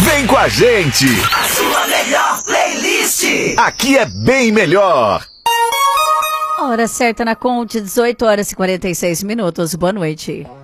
Vem com a gente! A sua melhor playlist! Aqui é bem melhor! Hora certa na Conte, 18 horas e 46 minutos. Boa noite.